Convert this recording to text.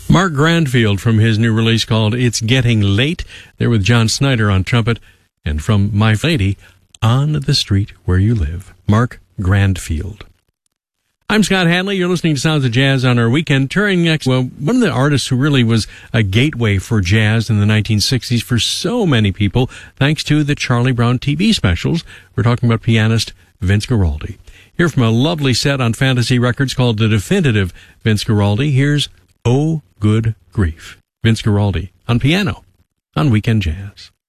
Mark Grandfield from his new release called It's Getting Late. There with John Snyder on trumpet. And from My Lady, On the Street Where You Live, Mark Grandfield. I'm Scott Hadley. You're listening to Sounds of Jazz on our weekend touring next. Well, one of the artists who really was a gateway for jazz in the 1960s for so many people, thanks to the Charlie Brown TV specials. We're talking about pianist Vince Guaraldi. Here from a lovely set on Fantasy Records called The Definitive Vince Guaraldi, here's Oh Good Grief. Vince Guaraldi on piano on Weekend Jazz.